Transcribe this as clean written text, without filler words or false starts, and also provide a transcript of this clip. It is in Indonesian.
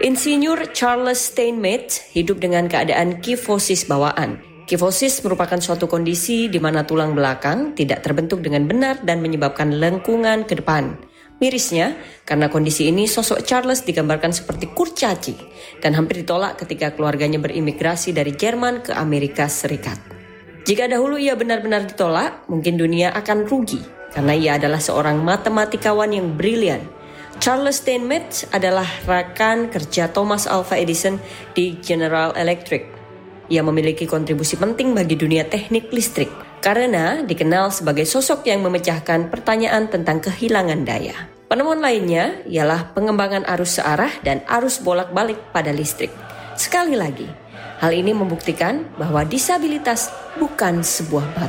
Insinyur Charles Steinmetz hidup dengan keadaan kifosis bawaan. Kifosis merupakan suatu kondisi di mana tulang belakang tidak terbentuk dengan benar dan menyebabkan lengkungan ke depan. Mirisnya, karena kondisi ini sosok Charles digambarkan seperti kurcaci dan hampir ditolak ketika keluarganya berimigrasi dari Jerman ke Amerika Serikat. Jika dahulu ia benar-benar ditolak, mungkin dunia akan rugi karena ia adalah seorang matematikawan yang brilian. Charles Steinmetz adalah rekan kerja Thomas Alva Edison di General Electric. Ia memiliki kontribusi penting bagi dunia teknik listrik karena dikenal sebagai sosok yang memecahkan pertanyaan tentang kehilangan daya. Penemuan lainnya ialah pengembangan arus searah dan arus bolak-balik pada listrik. Sekali lagi, hal ini membuktikan bahwa disabilitas bukan sebuah batasan.